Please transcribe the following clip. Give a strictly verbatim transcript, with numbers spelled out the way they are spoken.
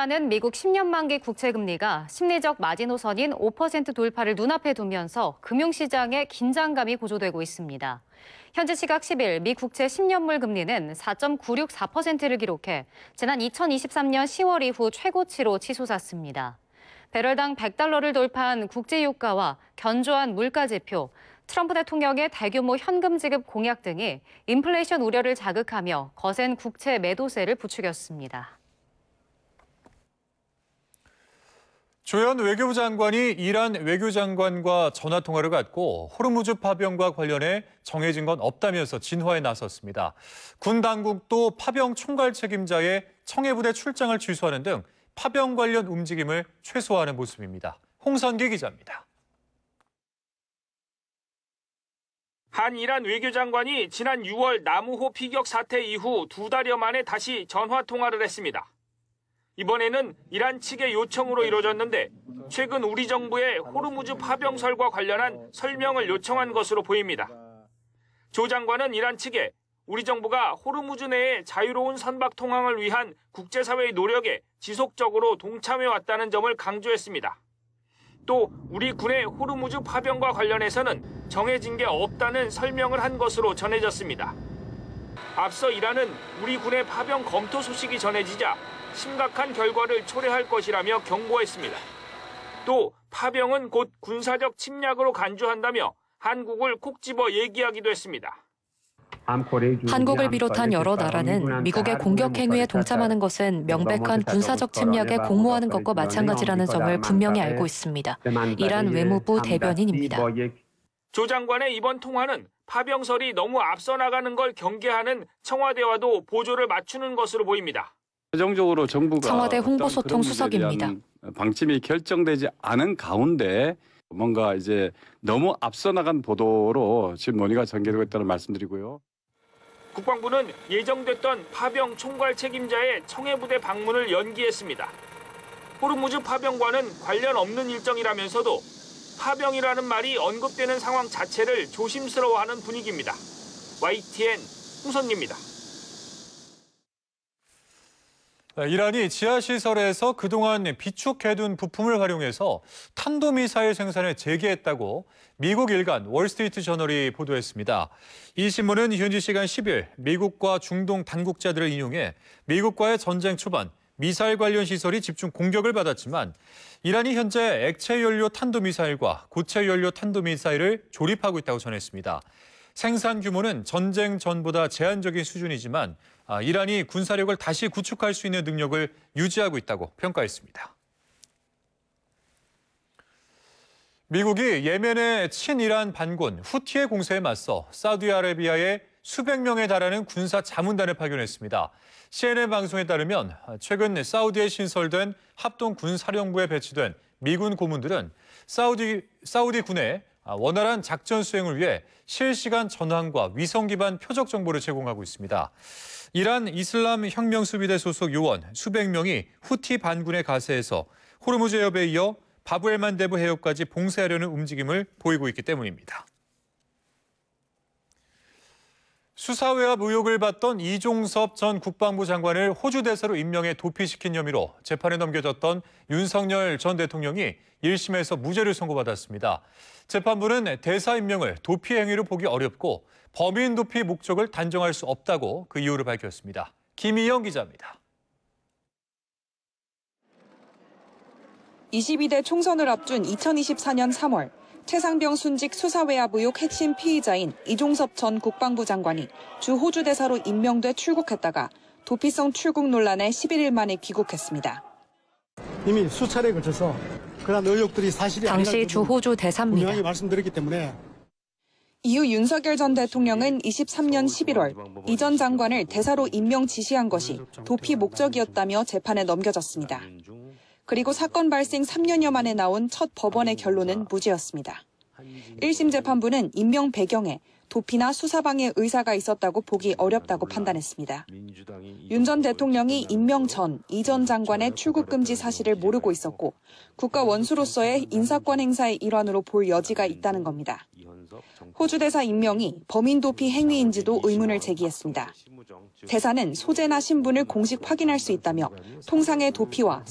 오르라는 미국 십 년 만기 국채 금리가 심리적 마지노선인 오 퍼센트 돌파를 눈앞에 두면서 금융시장에 긴장감이 고조되고 있습니다. 현지 시각 십 일 미 국채 십 년물 금리는 사 점 구육사 퍼센트를 기록해 지난 이천이십삼 년 시월 이후 최고치로 치솟았습니다. 배럴당 백 달러를 돌파한 국제유가와 견조한 물가지표, 트럼프 대통령의 대규모 현금 지급 공약 등이 인플레이션 우려를 자극하며 거센 국채 매도세를 부추겼습니다. 조현 외교부 장관이 이란 외교장관과 전화통화를 갖고 호르무즈 파병과 관련해 정해진 건 없다면서 진화에 나섰습니다. 군 당국도 파병 총괄 책임자의 청해부대 출장을 취소하는 등 파병 관련 움직임을 최소화하는 모습입니다. 홍선기 기자입니다. 한 이란 외교장관이 지난 유월 나무호 피격 사태 이후 두 달여 만에 다시 전화통화를 했습니다. 이번에는 이란 측의 요청으로 이뤄졌는데 최근 우리 정부의 호르무즈 파병설과 관련한 설명을 요청한 것으로 보입니다. 조 장관은 이란 측에 우리 정부가 호르무즈 내의 자유로운 선박 통항을 위한 국제사회의 노력에 지속적으로 동참해왔다는 점을 강조했습니다. 또 우리 군의 호르무즈 파병과 관련해서는 정해진 게 없다는 설명을 한 것으로 전해졌습니다. 앞서 이란은 우리 군의 파병 검토 소식이 전해지자 심각한 결과를 초래할 것이라며 경고했습니다. 또 파병은 곧 군사적 침략으로 간주한다며 한국을 콕 집어 얘기하기도 했습니다. 한국을 비롯한 여러 나라는 미국의 공격 행위에 동참하는 것은 명백한 군사적 침략에 공모하는 것과 마찬가지라는 점을 분명히 알고 있습니다. 이란 외무부 대변인입니다. 조 장관의 이번 통화는 파병설이 너무 앞서 나가는 걸 경계하는 청와대와도 보조를 맞추는 것으로 보입니다. 최종적으로 정부가 청와대 홍보소통 수석입니다. 방침이 결정되지 않은 가운데 뭔가 이제 너무 앞서 나간 보도로 지금 논의가 전개되고 있다는 말씀드리고요. 국방부는 예정됐던 파병 총괄 책임자의 청해부대 방문을 연기했습니다. 호르무즈 파병과는 관련 없는 일정이라면서도 파병이라는 말이 언급되는 상황 자체를 조심스러워하는 분위기입니다. 와이티엔 홍선기입니다. 이란이 지하시설에서 그동안 비축해둔 부품을 활용해서 탄도미사일 생산을 재개했다고 미국 일간 월스트리트 저널이 보도했습니다. 이 신문은 현지 시간 십 일 미국과 중동 당국자들을 인용해 미국과의 전쟁 초반 미사일 관련 시설이 집중 공격을 받았지만 이란이 현재 액체 연료 탄도미사일과 고체 연료 탄도미사일을 조립하고 있다고 전했습니다. 생산 규모는 전쟁 전보다 제한적인 수준이지만 이란이 군사력을 다시 구축할 수 있는 능력을 유지하고 있다고 평가했습니다. 미국이 예멘의 친이란 반군 후티의 공세에 맞서 사우디아라비아에 수백 명에 달하는 군사 자문단을 파견했습니다. 씨엔엔 방송에 따르면 최근 사우디에 신설된 합동군사령부에 배치된 미군 고문들은 사우디, 사우디 군의 원활한 작전 수행을 위해 실시간 전황과 위성 기반 표적 정보를 제공하고 있습니다. 이란 이슬람 혁명수비대 소속 요원 수백 명이 후티 반군의 가세에서 호르무즈 해협에 이어 바브엘만데브 해협까지 봉쇄하려는 움직임을 보이고 있기 때문입니다. 수사외압 의혹을 받던 이종섭 전 국방부 장관을 호주 대사로 임명해 도피시킨 혐의로 재판에 넘겨졌던 윤석열 전 대통령이 일 심에서 무죄를 선고받았습니다. 재판부는 대사 임명을 도피 행위로 보기 어렵고 범인 도피 목적을 단정할 수 없다고 그 이유를 밝혔습니다. 김희영 기자입니다. 이십이 대 총선을 앞둔 이천이십사 년 삼월 최상병 순직 수사외압 의혹 핵심 피의자인 이종섭 전 국방부 장관이 주 호주 대사로 임명돼 출국했다가 도피성 출국 논란에 십일 일 만에 귀국했습니다. 이미 수차례에 걸쳐서 그런 의혹들이 사실이 당시 주 호주 대사입니다. 분명히 말씀드렸기 때문에. 이후 윤석열 전 대통령은 이십삼 년 십일월 이 전 장관을 대사로 임명 지시한 것이 도피 목적이었다며 재판에 넘겨졌습니다. 그리고 사건 발생 삼 년여 만에 나온 첫 법원의 결론은 무죄였습니다. 일 심 재판부는 임명 배경에 도피나 수사방해 의사가 있었다고 보기 어렵다고 판단했습니다. 윤 전 대통령이 임명 전 이 전 장관의 출국 금지 사실을 모르고 있었고 국가 원수로서의 인사권 행사의 일환으로 볼 여지가 있다는 겁니다. 호주 대사 임명이 범인 도피 행위인지도 의문을 제기했습니다. 대사는 소재나 신분을 공식 확인할 수 있다며 통상의 도피와